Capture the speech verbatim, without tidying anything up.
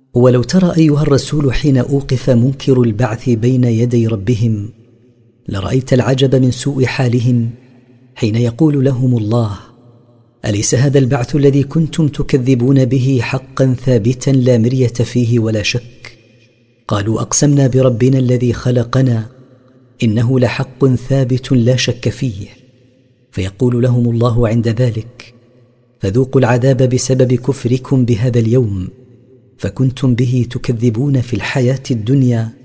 ولو ترى أيها الرسول حين أوقف منكر البعث بين يدي ربهم لرأيت العجب من سوء حالهم حين يقول لهم الله: أليس هذا البعث الذي كنتم تكذبون به حقا ثابتا لا مرية فيه ولا شك؟ قالوا: أقسمنا بربنا الذي خلقنا إنه لحق ثابت لا شك فيه. فيقول لهم الله عند ذلك: فذوقوا العذاب بسبب كفركم بهذا اليوم، فكنتم به تكذبون في الحياة الدنيا